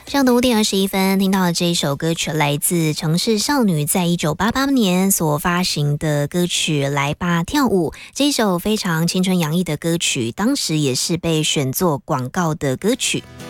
上午5点21分，听到的这一首歌曲来自城市少女在1988年所发行的歌曲《来吧跳舞》。这一首非常青春洋溢的歌曲，当时也是被选作广告的歌曲。